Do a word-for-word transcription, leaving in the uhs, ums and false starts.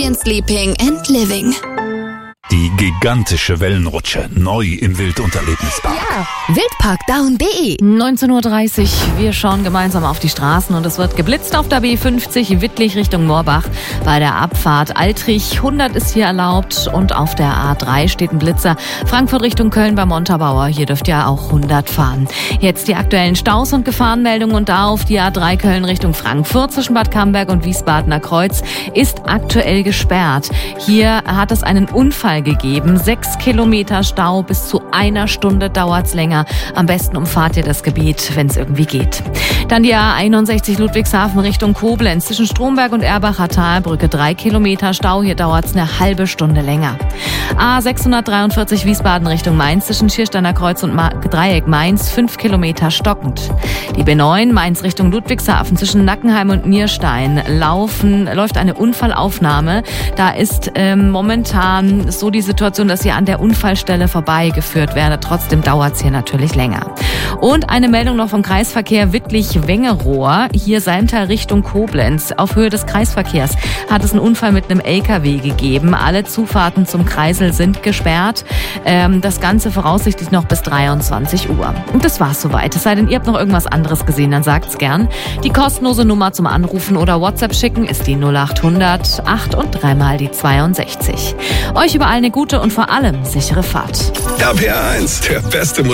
Meridian Sleeping and Living. Die gigantische Wellenrutsche, neu im Wildunterlebnispark. Ja, wildparkdown punkt de. neunzehn Uhr dreißig, wir schauen gemeinsam auf die Straßen und es wird geblitzt auf der B fünfzig, Wittlich Richtung Moorbach. Bei der Abfahrt Altrich, hundert ist hier erlaubt und auf der A drei steht ein Blitzer. Frankfurt Richtung Köln bei Montabaur, hier dürft ihr auch hundert fahren. Jetzt die aktuellen Staus und Gefahrenmeldungen und da auf die A drei Köln Richtung Frankfurt zwischen Bad Camberg und Wiesbadener Kreuz ist aktuell gesperrt. Hier hat es einen Unfall gegeben. Sechs Kilometer Stau, bis zu einer Stunde dauert's länger. Am besten umfahrt ihr das Gebiet, wenn es irgendwie geht. Dann die A einundsechzig Ludwigshafen Richtung Koblenz. Zwischen Stromberg und Erbacher Talbrücke drei Kilometer Stau. Hier dauert's eine halbe Stunde länger. A sechshundertdreiundvierzig Wiesbaden Richtung Mainz. Zwischen Schiersteiner Kreuz und Ma- Dreieck Mainz fünf Kilometer stockend. Die B neun Mainz Richtung Ludwigshafen. Zwischen Nackenheim und Nierstein laufen, läuft eine Unfallaufnahme. Da ist ähm, momentan so die Situation, dass ihr an der Unfallstelle vorbeigeführt werdet. Trotzdem dauert es hier natürlich länger. Und eine Meldung noch vom Kreisverkehr Wittlich-Wengerohr. Hier Salmtal Richtung Koblenz. Auf Höhe des Kreisverkehrs hat es einen Unfall mit einem L K W gegeben. Alle Zufahrten zum Kreisel sind gesperrt. Ähm, das Ganze voraussichtlich noch bis dreiundzwanzig Uhr. Und das war's soweit. Es sei denn, ihr habt noch irgendwas anderes gesehen, dann sagt's gern. Die kostenlose Nummer zum Anrufen oder WhatsApp schicken ist die null acht hundert acht und dreimal die zweiundsechzig. Euch überall eine gute und vor allem sichere Fahrt. R P R eins, der beste Musik.